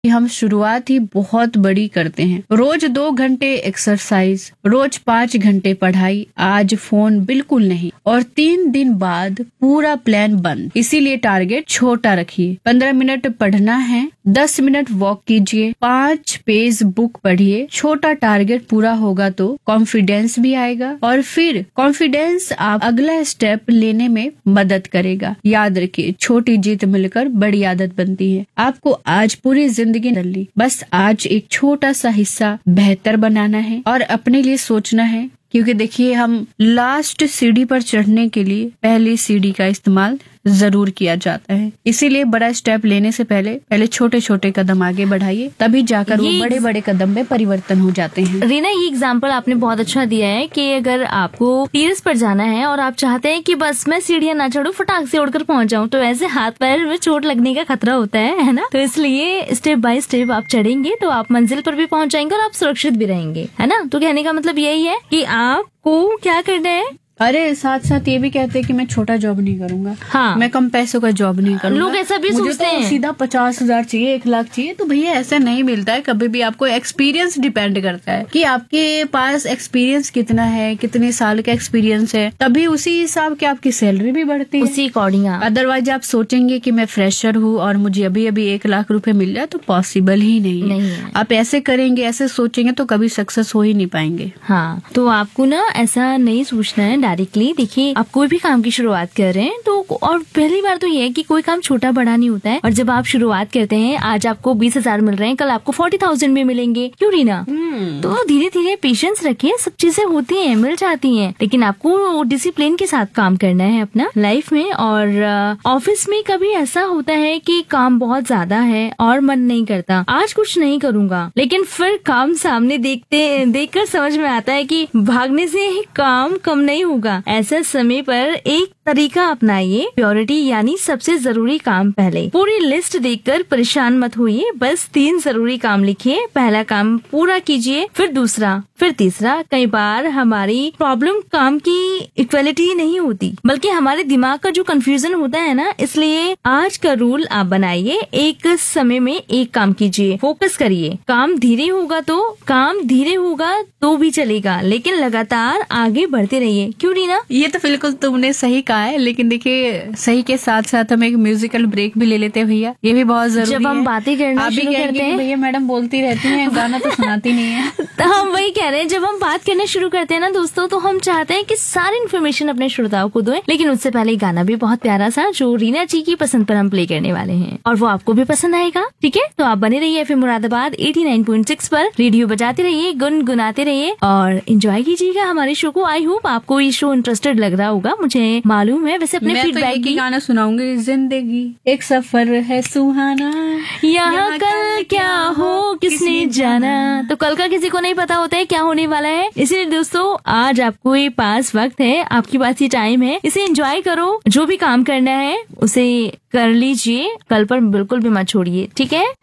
हम शुरुआत ही बहुत बड़ी करते हैं। रोज 2 घंटे एक्सरसाइज, रोज 5 घंटे पढ़ाई, आज फोन बिल्कुल नहीं, और 3 दिन बाद पूरा प्लान बंद। इसीलिए टारगेट छोटा रखिए। 15 मिनट पढ़ना है, 10 मिनट वॉक कीजिए, 5 पेज बुक पढ़िए। छोटा टारगेट पूरा होगा तो कॉन्फिडेंस भी आएगा, और फिर कॉन्फिडेंस आप अगला स्टेप लेने में मदद करेगा। याद रखिए, छोटी जीत मिलकर बड़ी आदत बनती है। आपको आज पूरी जिंदगी बदलनी, बस आज एक छोटा सा हिस्सा बेहतर बनाना है और अपने लिए सोचना है। क्योंकि देखिए, हम लास्ट सीढ़ी पर चढ़ने के लिए पहली सीढ़ी का इस्तेमाल जरूर किया जाता है। इसीलिए बड़ा स्टेप लेने से पहले छोटे छोटे कदम आगे बढ़ाइए, तभी जाकर वो बड़े बड़े कदम में परिवर्तन हो जाते हैं। रीना, ये एग्जाम्पल आपने बहुत अच्छा दिया है कि अगर आपको टेरेस पर जाना है और आप चाहते हैं कि बस मैं सीढ़ियां ना चढ़ूं, फटाक से उड़कर पहुंच जाऊं, तो ऐसे हाथ पैर में चोट लगने का खतरा होता है ना। तो इसलिए स्टेप बाय स्टेप आप चढ़ेंगे तो आप मंजिल पर भी पहुंच जाएंगे और आप सुरक्षित भी रहेंगे, है ना। तो कहने का मतलब यही है कि आपको क्या करना है। अरे साथ साथ ये भी कहते हैं कि मैं छोटा जॉब नहीं करूंगा, हाँ, मैं कम पैसों का जॉब नहीं करूंगा। लोग ऐसा भी सोचते हैं, सीधा 50,000 चाहिए, 1 लाख चाहिए। तो भैया ऐसा नहीं मिलता है कभी भी। आपको एक्सपीरियंस डिपेंड करता है कि आपके पास एक्सपीरियंस कितना है, कितने साल का एक्सपीरियंस है, तभी उसी हिसाब की आपकी सैलरी भी बढ़ती है, उसी अकॉर्डिंग। अदरवाइज आप सोचेंगे कि मैं फ्रेशर हूँ और मुझे अभी अभी 1 लाख रुपए मिल जाए, तो पॉसिबल ही नहीं है। आप ऐसे करेंगे, ऐसे सोचेंगे तो कभी सक्सेस हो ही नहीं पाएंगे। हाँ, तो आपको ना ऐसा नहीं सोचना है डायरेक्टली। देखिए, आप कोई भी काम की शुरुआत कर रहे हैं तो, और पहली बार तो ये है कि कोई काम छोटा बड़ा नहीं होता है। और जब आप शुरुआत करते हैं, आज आपको 20,000 मिल रहे हैं, कल आपको 40,000 भी मिलेंगे, क्यों रीना। तो धीरे धीरे पेशेंस रखिए, सब चीजें होती हैं, मिल जाती हैं, लेकिन आपको डिसिप्लिन के साथ काम करना है अपना लाइफ में। और ऑफिस में कभी ऐसा होता है कि काम बहुत ज्यादा है और मन नहीं करता, आज कुछ नहीं करूंगा, लेकिन फिर काम सामने देखकर समझ में आता है कि भागने से काम कम नहीं होगा। ऐसे समय पर एक तरीका अपनाइए, प्रायोरिटी यानी सबसे जरूरी काम पहले। पूरी लिस्ट देखकर परेशान मत होइए, बस 3 जरूरी काम लिखिए, पहला काम पूरा कीजिए, फिर दूसरा, फिर तीसरा। कई बार हमारी प्रॉब्लम काम की इक्वलिटी नहीं होती, बल्कि हमारे दिमाग का जो कंफ्यूजन होता है ना। इसलिए आज का रूल आप बनाइए, एक समय में एक काम कीजिए, फोकस करिए। काम धीरे होगा तो भी चलेगा, लेकिन लगातार आगे बढ़ते रहिए, क्यों रीना। ये तो बिल्कुल तुमने सही कहा है, लेकिन देखिए, सही के साथ साथ हम एक म्यूजिकल ब्रेक भी ले लेते हैं भैया, ये भी बहुत जरूरी है। जब हम बातें करना शुरू करते हैं, भैया मैडम बोलती रहती हैं, गाना तो सुनाती नहीं है। तो हम वही कह रहे हैं, जब हम बात करना शुरू करते हैं ना दोस्तों, तो हम चाहते हैं कि सारी इन्फॉर्मेशन अपने श्रोताओं को दें, लेकिन उससे पहले गाना भी बहुत प्यारा सा जो रीना जी की पसंद पर हम प्ले करने वाले हैं, और वो आपको भी पसंद आएगा, ठीक है। तो आप बने रहिए FM मुरादाबाद 89.6 पर, रेडियो बजाते रहिए, गुनगुनाते रहिए और एंजॉय कीजिएगा हमारे शो को। आई होप आपको ये शो इंटरेस्टेड लग रहा होगा, मुझे मालूम है। वैसे अपने फीडबैक की गाना सुनाऊंगी, जिंदगी एक सफर है सुहाना, यहाँ कल क्या हो किसने जाना। तो कल का किसी को नहीं पता होता है क्या होने वाला है, इसीलिए दोस्तों आज आपको ये पास वक्त है, आपके पास ये टाइम है, इसे एंजॉय करो। जो भी काम करना है उसे कर लीजिए, कल पर बिल्कुल भी मत छोड़िए, ठीक है।